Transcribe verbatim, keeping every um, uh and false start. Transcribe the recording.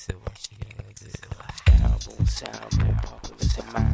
So what she gonna do? Sound, boom, sound, boom, pop, listen, man.